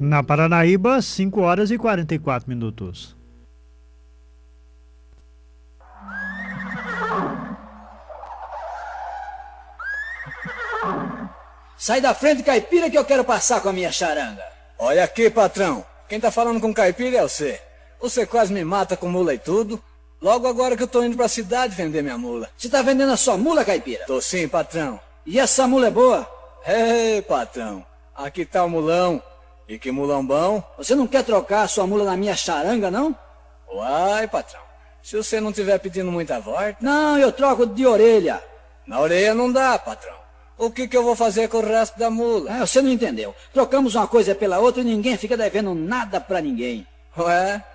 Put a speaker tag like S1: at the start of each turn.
S1: Na Paranaíba, 5 horas e 44 minutos.
S2: Sai da frente, caipira, que eu quero passar com a minha charanga.
S3: Olha aqui, patrão. Quem tá falando com caipira é você. Você quase me mata com mula e tudo. Logo agora que eu tô indo pra cidade vender minha mula.
S2: Você tá vendendo a sua mula, caipira?
S3: Tô sim, patrão.
S2: E essa mula é boa?
S3: Ei, patrão. Aqui tá o mulão. E que mulão bom.
S2: Você não quer trocar a sua mula na minha charanga, não?
S3: Uai, patrão. Se você não tiver pedindo muita volta...
S2: Não, eu troco de orelha.
S3: Na orelha não dá, patrão. O que eu vou fazer com o resto da mula?
S2: Você não entendeu. Trocamos uma coisa pela outra e ninguém fica devendo nada pra ninguém.
S3: Ué?